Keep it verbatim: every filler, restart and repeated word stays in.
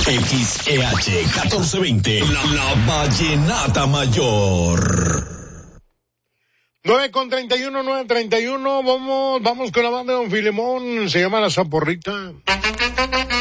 X E H catorce veinte, la, la Vallenata Mayor. nueve con treinta y uno, nueve treinta y uno, vamos, vamos con la banda de Don Filemón, se llama La Zaporrita.